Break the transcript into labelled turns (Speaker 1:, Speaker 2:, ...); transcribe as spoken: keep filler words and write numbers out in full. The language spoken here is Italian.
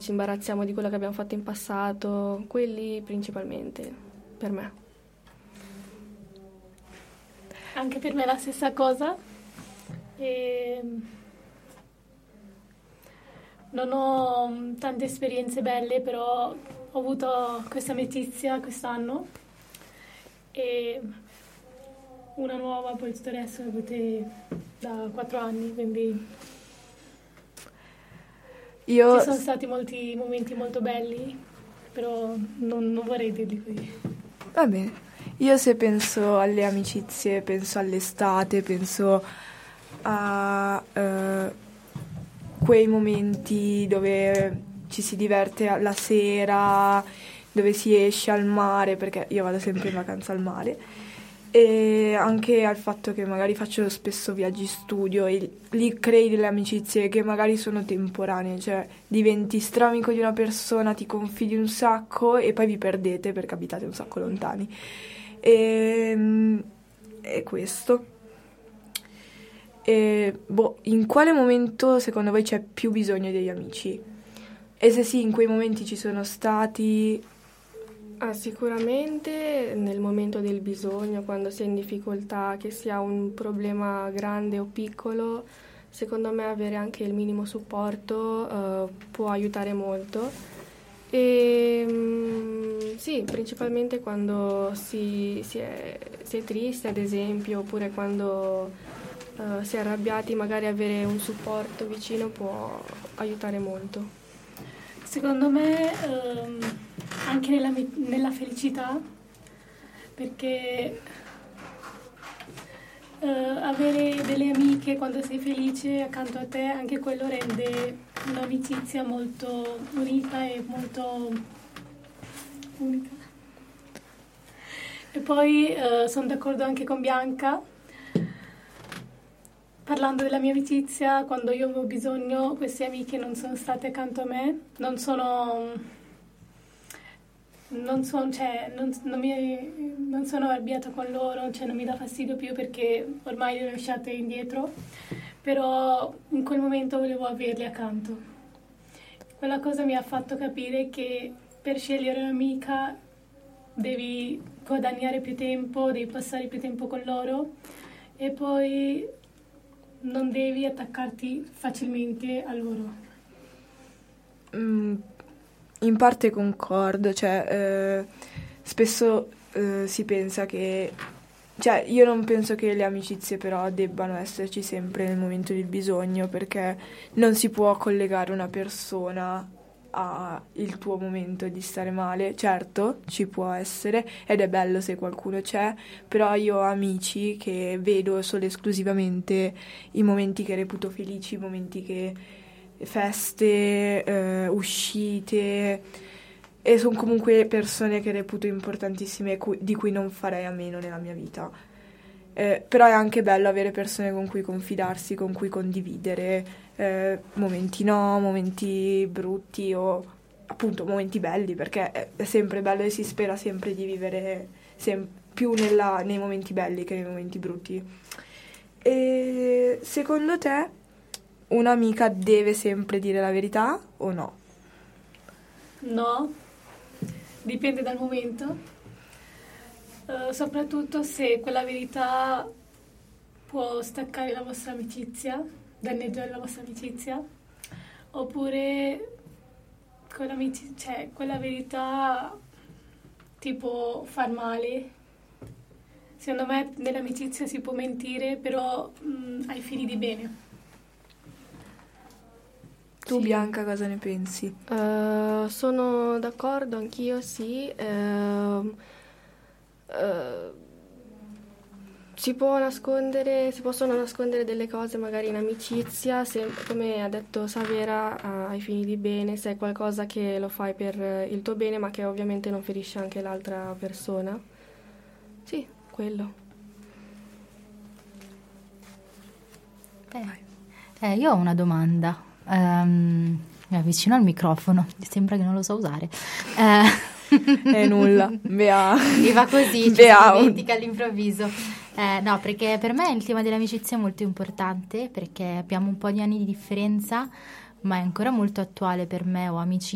Speaker 1: ci imbarazziamo di quello che abbiamo fatto in passato, quelli principalmente per me.
Speaker 2: Anche per me è la stessa cosa. E non ho tante esperienze belle, però ho avuto questa amicizia quest'anno e una nuova, poi tutto il resto le ho avute da quattro anni, quindi
Speaker 3: Io...
Speaker 2: ci sono stati molti momenti molto belli, però non, non vorrei dirli qui.
Speaker 3: Va bene. Io se penso alle amicizie, penso all'estate, penso a eh, quei momenti dove ci si diverte la sera, dove si esce al mare, perché io vado sempre in vacanza al mare, e anche al fatto che magari faccio spesso viaggi studio e lì crei delle amicizie che magari sono temporanee, cioè diventi stramico di una persona, ti confidi un sacco e poi vi perdete perché abitate un sacco lontani. E, e questo. E, boh, in quale momento secondo voi c'è più bisogno degli amici? E se sì, in quei momenti ci sono stati?
Speaker 1: Ah, sicuramente nel momento del bisogno, quando si è in difficoltà, che sia un problema grande o piccolo, secondo me avere anche il minimo supporto eh, può aiutare molto. E mm, sì, principalmente quando si, si è, si è triste, ad esempio, oppure quando eh, si è arrabbiati, magari avere un supporto vicino può aiutare molto.
Speaker 2: Secondo me ehm, anche nella, nella felicità, perché eh, avere delle amiche quando sei felice accanto a te, anche quello rende un'amicizia molto unita e molto unica. E poi eh, sono d'accordo anche con Bianca. Parlando della mia amicizia, quando io avevo bisogno, queste amiche non sono state accanto a me, non sono, non sono, cioè, non, non, mi, non sono arrabbiata con loro, cioè non mi dà fastidio più perché ormai le ho lasciate indietro, però in quel momento volevo averle accanto. Quella cosa mi ha fatto capire che per scegliere un'amica devi guadagnare più tempo, devi passare più tempo con loro e poi non devi attaccarti facilmente a loro.
Speaker 3: Mm, in parte concordo, cioè eh, spesso eh, si pensa che, cioè io non penso che le amicizie però debbano esserci sempre nel momento del bisogno, perché non si può collegare una persona al tuo momento di stare male. Certo, ci può essere ed è bello se qualcuno c'è, però io ho amici che vedo solo esclusivamente i momenti che reputo felici, i momenti che feste, eh, uscite, e sono comunque persone che reputo importantissime cui, di cui non farei a meno nella mia vita. Eh, però è anche bello avere persone con cui confidarsi, con cui condividere eh, momenti no, momenti brutti o appunto momenti belli, perché è, è sempre bello e si spera sempre di vivere sem- più nella, nei momenti belli che nei momenti brutti. E secondo te un'amica deve sempre dire la verità o no?
Speaker 2: No, dipende dal momento. Uh, soprattutto se quella verità può staccare la vostra amicizia, danneggiare la vostra amicizia, oppure quella, cioè, quella verità ti può far male. Secondo me nell'amicizia si può mentire, però mh, ai fini di bene.
Speaker 3: Tu,
Speaker 1: Sì.
Speaker 3: Bianca, cosa ne pensi?
Speaker 1: Uh, sono d'accordo, anch'io sì. Uh, uh, si può nascondere, si possono nascondere delle cose magari in amicizia, se, come ha detto Savera, uh, ai fini di bene, se è qualcosa che lo fai per il tuo bene, ma che ovviamente non ferisce anche l'altra persona. Sì, quello.
Speaker 4: Eh, eh, io ho una domanda. Um, mi avvicino al microfono, sembra che non lo so usare.
Speaker 3: Eh, è nulla, Bea.
Speaker 4: Mi va così, ci si dimentica all'improvviso. Eh, no, perché per me il tema dell'amicizia è molto importante, perché abbiamo un po' di anni di differenza, ma è ancora molto attuale per me. Ho amici